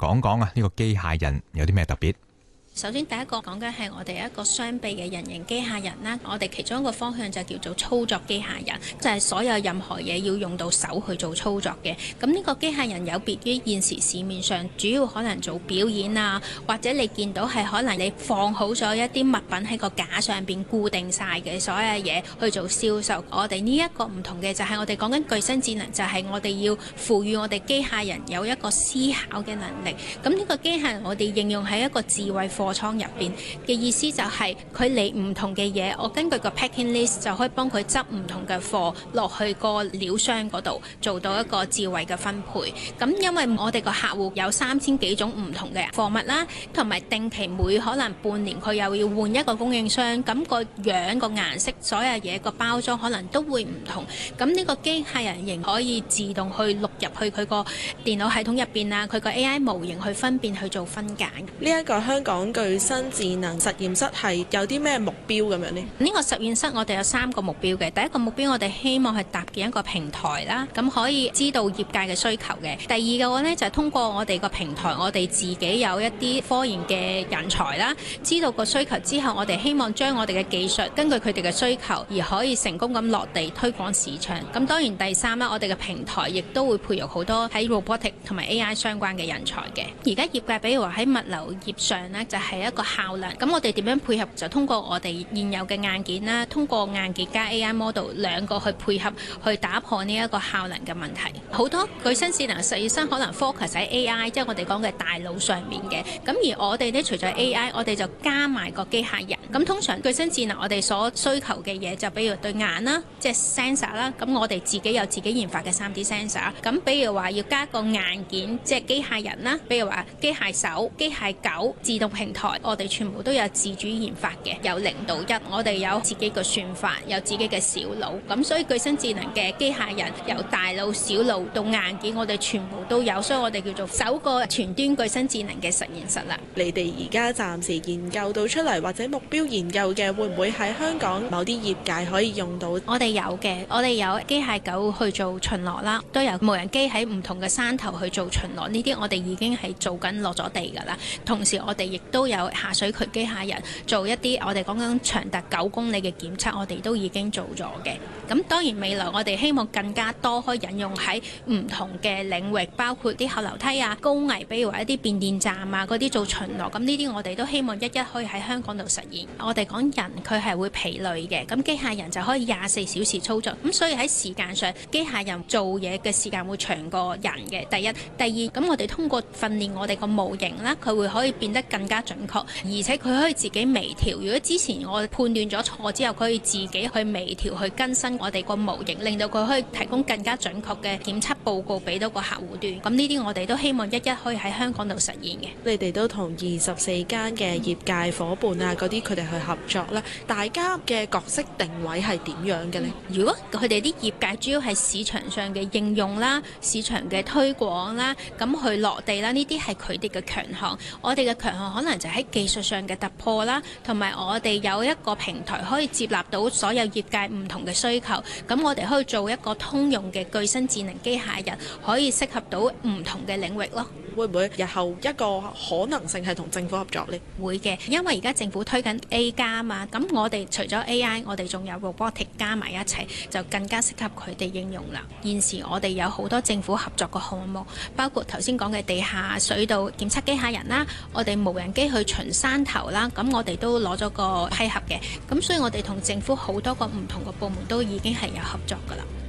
講講啊，呢個機械人有啲咩特別？ 首先第一個講緊係我哋一個雙臂嘅人形機械人啦，我哋其中一個方向就叫做操作機械人，就係所有任何嘢要用到手去做操作嘅。咁呢個機械人有別於現時市面上主要可能做表演啊，或者你見到係可能你放好咗一啲物品喺個架上邊固定晒嘅所有嘢去做銷售。我哋呢一個唔同嘅就係我哋講緊具身智能，就係我哋要賦予我哋機械人有一個思考嘅能力。咁呢個機械人我哋應用喺一個智慧貨倉入邊嘅意思就係佢嚟唔同嘅嘢，我根據個 packing list 就可以幫佢執唔同嘅貨落去個料箱嗰度，做到一個智慧嘅分配。咁因為我哋個客戶有3000幾種唔同嘅貨物啦，同埋定期每可能半年佢又要換一個供應商，咁個樣個顏色所有嘢個包裝可能都會唔同。咁呢個機械人仍可以自動去錄入去佢個電腦系統入邊啊，佢個 AI 模型去分辨去做分解。 呢一個香港具身智能實驗室係有啲咩目標咁樣呢？ 呢個實驗室我哋有3個目標嘅。第一個目標我哋希望係搭建一個平台啦，咁可以知道業界嘅需求嘅。第二個呢，就係通過我哋個平台，我哋自己有一啲科研嘅人才啦，知道個需求之後，我哋希望將我哋嘅技術根據佢哋嘅需求而可以成功咁落地推廣市場。咁當然第三啦，我哋嘅平台亦都會培育好多喺 robotic 同埋 AI 相關嘅人才嘅。而家業界比如話喺物流業上呢，就係一個效能。咁我哋點樣配合？就通過我哋現有嘅硬件啦，通過硬件加 AI model 兩個去配合，去打破呢一個效能嘅問題。好多具身智能實驗室可能 focus 喺 AI， 即係我哋講嘅大腦上面嘅。咁而我哋呢，除咗 AI， 我哋就加埋個機械人。咁通常具身智能我哋所需求嘅嘢就比如對眼啦，即係 sensor 啦。咁我哋自己有自己研發嘅 3D sensor。咁比如話要加個硬件，即係機械人啦，比如話機械手、機械狗、自動平台，我哋全部都有自主研發嘅，由0到1，我哋有自己嘅算法，有自己嘅小腦。咁所以具身智能嘅機械人由大腦、小腦到硬件，我哋全部都有，所以我哋叫做首個全端具身智能嘅實驗室啦。 你哋而家暫時研究到出嚟或者目標研究嘅，會唔會喺香港某啲業界可以用到？ 我哋有嘅，我哋有機械狗去做巡邏啦，都有無人機喺唔同嘅山頭去做巡邏，呢啲我哋已經係做緊落咗地㗎啦。同時我哋亦都有下水渠機械人做一啲我哋講緊長達9公里嘅檢測，我哋都已經做咗嘅。咁當然未來我哋希望更加多可以引用喺唔同嘅領域，包括啲後樓梯啊、高危，比如話一啲變電站啊嗰啲做巡邏。咁呢啲我哋都希望一可以喺香港度實現。我哋講人佢係會疲累嘅，咁機械人就可以24小時操作。咁所以喺時間上，機械人做嘢嘅時間會長過人嘅。第一，第二，咁我哋通過訓練我哋個模型啦，佢會可以變得更加準確，而且佢可以自己微調。如果之前我判斷咗錯之後，佢可以自己去微調去更新我哋個模型，令到佢可以提供更加準確嘅檢測報告俾到個客戶端。咁呢啲我哋都希望一可以喺香港度實現嘅。 你哋都同24間嘅業界伙伴啊嗰啲佢哋去合作啦，大家嘅角色定位係點樣嘅呢？ 如果佢哋啲業界主要係市場上嘅應用啦、市場嘅推廣啦，咁去落地啦，呢啲係佢哋嘅強項。我哋嘅強項可能就喺技術上嘅突破啦，同埋我哋有一個平台可以接納到所有業界唔同嘅需求。咁我哋可以做一個通用嘅具身智能機械人，可以適合到唔同嘅領域咯。 會唔會日後一個可能性係同政府合作呢？ 會嘅，因為而家政府推緊 A 加嘛，咁我哋除咗 AI， 我哋仲有 robotic 加埋一齊，就更加適合佢哋應用啦。現時我哋有好多政府合作嘅項目，包括頭先講嘅地下水道檢測機械人啦，我哋無人機去巡山頭啦，咁我哋都攞咗個批核嘅，咁所以我哋同政府好多個唔同嘅部門都已經係有合作㗎啦。